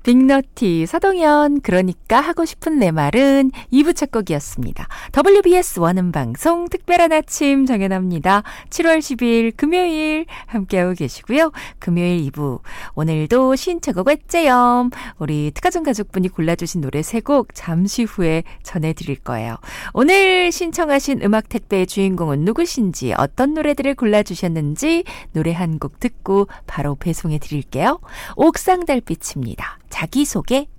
빅너티 서동현 그러니까 하고 싶은 내 말은 2부 첫 곡이었습니다. WBS 원음 방송 특별한 아침 정연합니다. 7월 10일 금요일 함께하고 계시고요. 금요일 2부 오늘도 신청곡 외째염 우리 특가정 가족분이 골라주신 노래 3곡 잠시 후에 전해드릴 거예요. 오늘 신청하신 음악 택배의 주인공은 누구신지 어떤 노래들을 골라주셨는지 노래 한 곡 듣고 바로 배송해 드릴게요. 옥상 달빛입니다. 자기소개